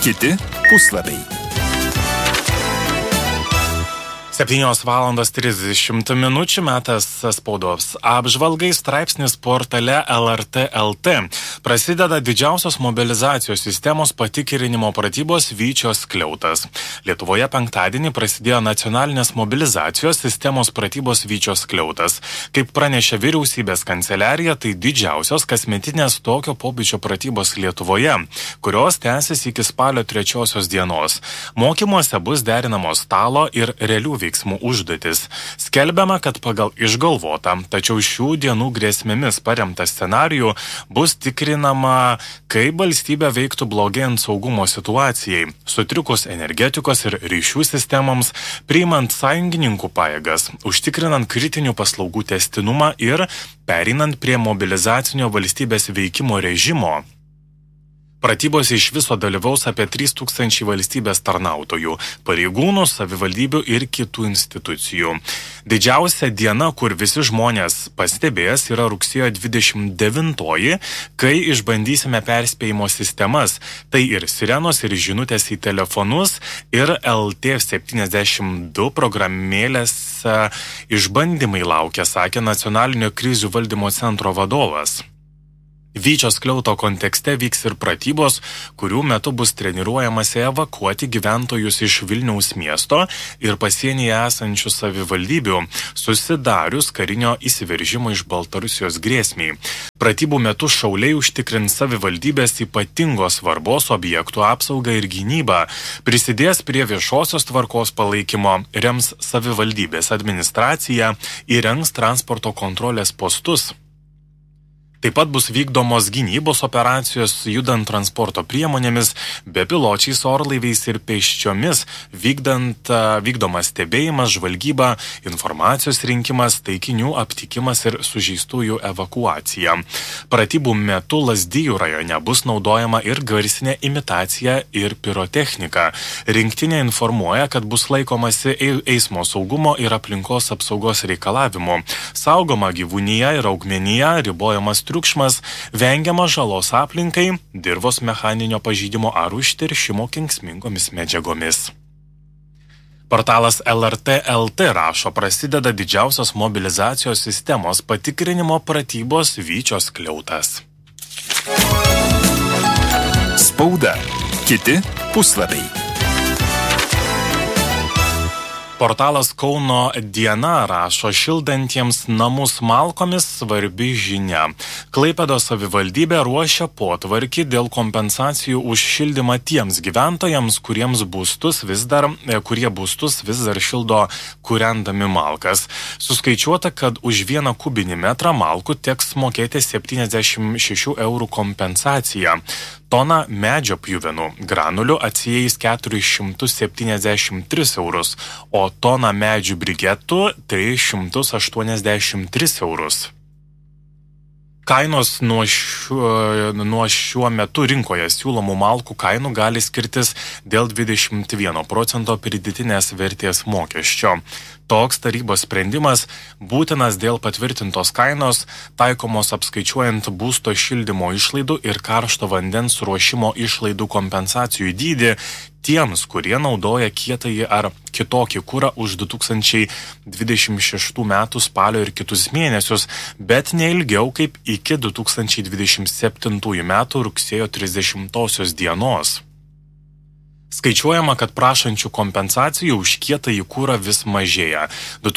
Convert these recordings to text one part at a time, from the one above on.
Kiti puslapiai. 7:30 minučių metas spaudos apžvalgai. Straipsnis portale LRT LT. Prasideda didžiausios mobilizacijos sistemos patikrinimo pratybos Vyčio skliautas. Lietuvoje penktadienį prasidėjo nacionalinės mobilizacijos sistemos pratybos Vyčio skliautas. Kaip pranešė vyriausybės kanceliarija, tai didžiausios kasmetinės tokio pobūdžio pratybos Lietuvoje, kurios tęsis iki spalio 3 dienos. Mokymuose bus derinamos stalo ir realių veiksmų užduotis. Skelbiama, kad pagal išgalvotą, tačiau šių dienų grėsmėmis paremtą scenarijų bus tikrinama, kaip valstybė veiktų blogėjant saugumo situacijai, sutrikus energetikos ir ryšių sistemoms, priimant sąjungininkų pajėgas, užtikrinant kritinių paslaugų testinumą ir pereinant prie mobilizacinio valstybės veikimo režimo. Pratybose iš viso dalyvaus apie 3000 valstybės tarnautojų, pareigūnų, savivaldybių ir kitų institucijų. Didžiausia diena, kur visi žmonės pastebės, yra rugsėjo 29, kai išbandysime perspėjimo sistemas. Tai ir sirenos, ir žinutės į telefonus, ir LT72 programėlės išbandymai laukia, sakė Nacionalinio krizių valdymo centro vadovas. Vyčio skliauto kontekste vyks ir pratybos, kurių metu bus treniruojamasi evakuoti gyventojus iš Vilniaus miesto ir pasienyje esančių savivaldybių, susidarius karinio įsiveržimo iš Baltarusijos grėsmiai. Pratybų metu šauliai užtikrins savivaldybės ypatingos svarbos objektų apsaugą ir gynybą, prisidės prie viešosios tvarkos palaikymo, rems savivaldybės administraciją, įrengs transporto kontrolės postus. Taip pat bus vykdomos gynybos operacijos judant transporto priemonėmis, bepiločiais orlaiviais ir pėsčiomis, vykdomas stebėjimas, žvalgyba, informacijos rinkimas, taikinių aptikimas ir sužeistųjų evakuacija. Pratybų metu Lazdijų rajone bus naudojama ir garsinė imitacija ir pirotechnika. Rinktinė informuoja, kad bus laikomasi eismo saugumo ir aplinkos apsaugos reikalavimų. Saugoma gyvūnija ir augmenija, ribojamas triukšmas, vengiama žalos aplinkai, dirvos mechaninio pažeidimo ar užteršimo kenksmingomis medžiagomis. Portalas LRT LT rašo, prasideda didžiausios mobilizacijos sistemos patikrinimo pratybos Vyčio skliautas. Spauda. Kiti puslapiai. Portalas Kauno diena rašo, šildantiems namus malkomis svarbi žinia. Klaipėdos savivaldybė ruošia potvarkį dėl kompensacijų už šildymą tiems gyventojams, kurie būstus vis dar šildo kūrendami malkas. Suskaičiuota, kad už 1 kubinį metrą malkų teks mokėti 76 eurų kompensaciją. Tona medžio pjuvenų granulių atsieis 473 eurus, o tona medžių brigetų 383 eurus. Kainos nuo šiuo metu rinkoje siūlomų malkų kainų gali skirtis dėl 21% pridėtinės vertės mokesčio. Toks tarybos sprendimas būtinas dėl patvirtintos kainos, taikomos apskaičiuojant būsto šildymo išlaidų ir karšto vandens ruošimo išlaidų kompensacijų dydį tiems, kurie naudoja kietąjį ar kitokį kurą už 2026 metų spalio ir kitus mėnesius, bet ne ilgiau kaip iki 2027 metų rugsėjo 30 dienos. Skaičiuojama, kad prašančių kompensacijų už kietąjį kurą vis mažėja.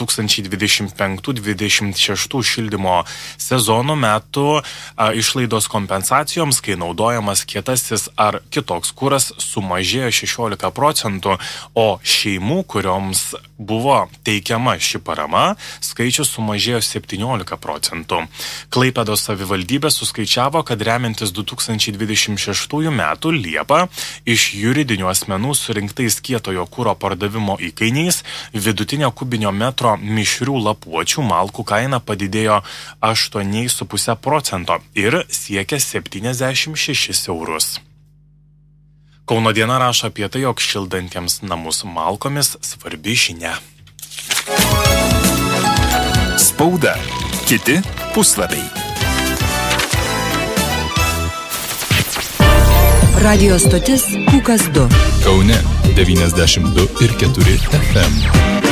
2025-2026 šildymo sezono metu išlaidos kompensacijoms, kai naudojamas kietasis ar kitoks kuras, sumažėjo 16%, o šeimų, kurioms buvo teikiama ši parama, skaičius sumažėjo 17%. Klaipėdos savivaldybė suskaičiavo, kad remiantis 2026 metų Liepą iš juridinių asmenų surinktais kietojo kuro pardavimo įkainiais vidutinio kubinio metro mišrių lapuočių malkų kaina padidėjo 8,5% ir siekia 76 eurus. Kauno diena rašo apie tai, jog šildantiems namus malkomis svarbi žinia. Spauda. Kiti puslapiai. Radio stotis Pūkas 2. Kaune 92,4 FM.